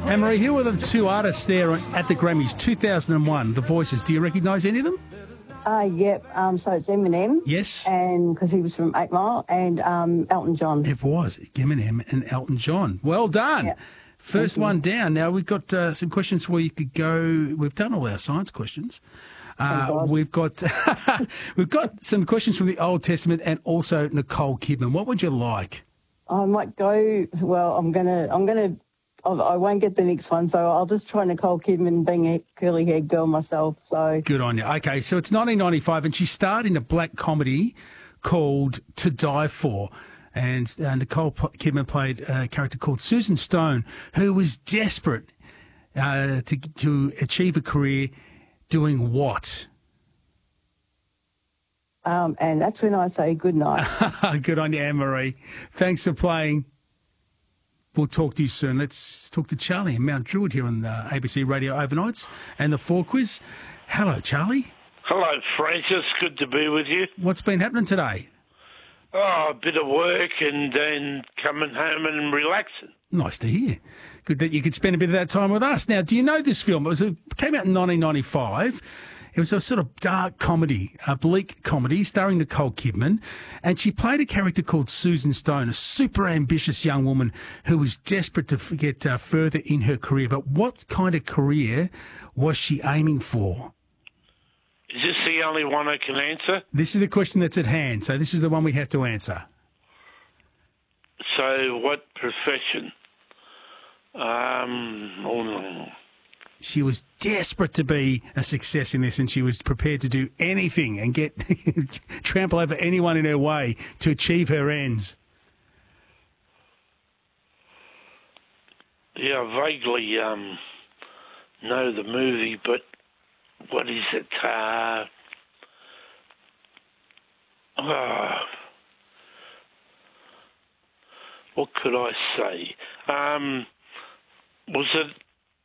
Anne-Marie, who were the two artists there at the Grammys 2001, The Voices? Do you recognise any of them? Yep. So it's Eminem. Yes. And because he was from 8 Mile, and Elton John. It was Eminem and Elton John. Well done. Yep. First one down. Now, we've got some questions where you could go. We've done all our science questions. We've got we've got some questions from the Old Testament and also Nicole Kidman. What would you like? I might go. Well, I won't get the next one, so I'll just try Nicole Kidman, being a curly-haired girl myself. So Good on you. Okay, so it's 1995, and she starred in a black comedy called To Die For. And Nicole Kidman played a character called Susan Stone, who was desperate to achieve a career doing what? and that's when I say good night. Good on you, Anne-Marie. Thanks for playing. We'll talk to you soon. Let's talk to Charlie in Mount Druitt here on the ABC Radio Overnights and the 4 Quiz. Hello, Charlie. Hello, Francis. Good to be with you. What's been happening today? Oh, a bit of work and then coming home and relaxing. Nice to hear. Good that you could spend a bit of that time with us. Now, do you know this film? It came out in 1995. It was a sort of dark comedy, a bleak comedy, starring Nicole Kidman, and she played a character called Susan Stone, a super ambitious young woman who was desperate to get further in her career. But what kind of career was she aiming for? Is this the only one I can answer? This is the question that's at hand, so this is the one we have to answer. So, what profession? She was desperate to be a success in this, and she was prepared to do anything and trample over anyone in her way to achieve her ends. Yeah, I vaguely know the movie, but what is it? What could I say? Was it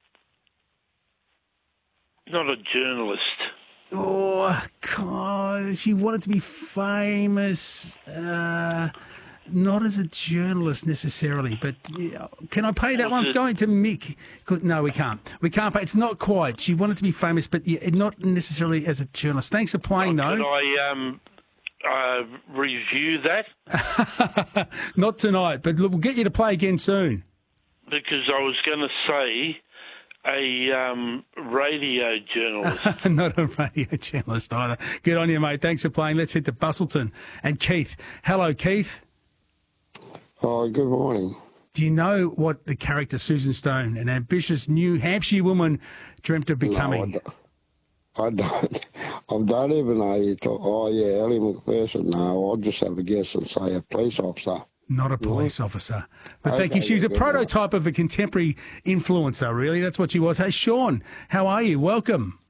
not a journalist? Oh, God, she wanted to be famous. Not as a journalist necessarily, but can I pay that one? Going to Mick. No, we can't. We can't pay. It's not quite. She wanted to be famous, but not necessarily as a journalist. Thanks for playing, though. Could I review that? Not tonight, but look, we'll get you to play again soon. Because I was going to say a radio journalist. Not a radio journalist either. Good on you, mate. Thanks for playing. Let's head to Bustleton. And Keith. Hello, Keith. Oh, good morning. Do you know what the character Susan Stone, an ambitious New Hampshire woman, dreamt of becoming? No, I don't. I don't even know you talk. Oh, yeah, Ellie McPherson. No, I'll just have a guess and say a police officer. Not a police officer. But thank you. She was a prototype of a contemporary influencer, really. That's what she was. Hey, Sean, how are you? Welcome.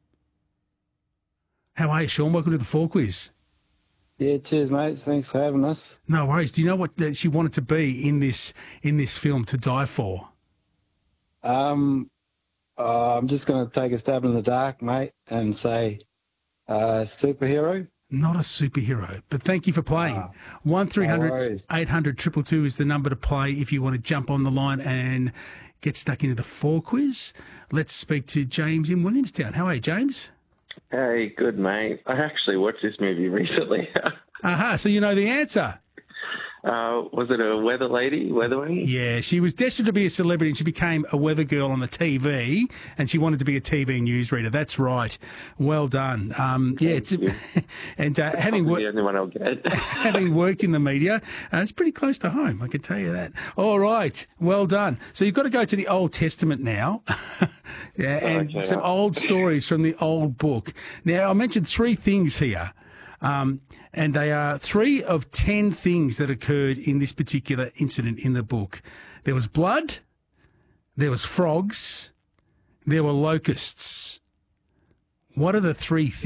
How are you, Sean? Welcome to the 4 Quiz. Yeah, cheers, mate. Thanks for having us. No worries. Do you know what she wanted to be in this film, To Die For? I'm just going to take a stab in the dark, mate, and say superhero. Not a superhero, but thank you for playing. 1300 800 222 is the number to play if you want to jump on the line and get stuck into the 4 Quiz. Let's speak to James in Williamstown. How are you, James? Hey, good, mate. I actually watched this movie recently. Aha, so you know the answer. Was it a weatherwoman? Yeah, she was destined to be a celebrity and she became a weather girl on the TV and she wanted to be a TV newsreader. That's right. Well done. And having worked in the media, it's pretty close to home, I can tell you that. All right, well done. So you've got to go to the Old Testament now and some old stories from the old book. Now, I mentioned 3 things here. And they are 3 of 10 things that occurred in this particular incident in the book. There was blood, there was frogs, there were locusts. What are the 3 things?